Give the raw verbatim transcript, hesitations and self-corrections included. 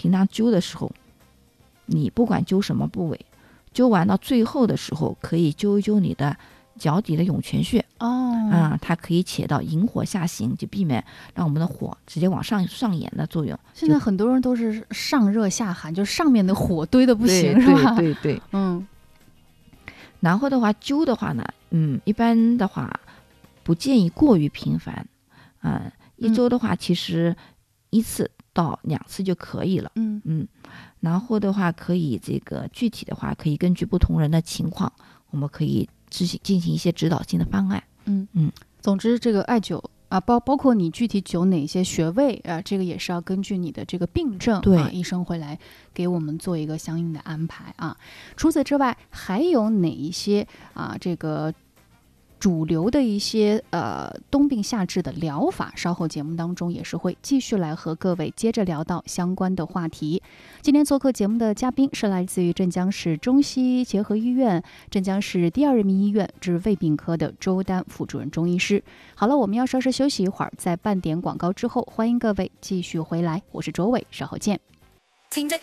平常灸的时候，你不管灸什么部位，灸完到最后的时候，可以灸一灸你的脚底的涌泉穴哦， 啊、它可以起到引火下行，就避免让我们的火直接往上上炎的作用。 现在很多人都是上热下寒，就上面的火堆的不行， 对是吧？ 对对对， 嗯。 然后的话，灸的话呢，嗯，一般的话不建议过于频繁，啊、一周的话其实一次到两次就可以了。 嗯嗯，然后的话可以这个具体的话可以根据不同人的情况，我们可以执行进行一些指导性的方案。 嗯嗯， 总之这个艾灸啊，包包括你具体灸哪些穴位啊，这个也是要根据你的这个病症对啊，医生会来给我们做一个相应的安排啊。除此之外，还有哪一些啊这个主流的一些呃冬病夏治的疗法，稍后节目当中也是会继续来和各位接着聊到相关的话题。今天做客节目的嘉宾是来自于镇江市中西结合医院镇江市第二人民医院治胃病科的周丹副主任中医师。好了，我们要稍事休息一会儿，在半点广告之后，欢迎各位继续回来，我是周伟，稍后见。